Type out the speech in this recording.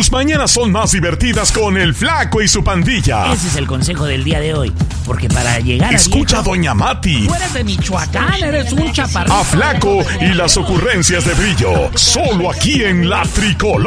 Tus mañanas son más divertidas con el Flaco y su pandilla. Ese es el consejo del día de hoy. Porque para llegar a Escucha viejo, a Doña Mati. tú eres de Michoacán, eres un chaparrito. A Flaco y las ocurrencias de Brillo. Solo aquí en La Tricolor.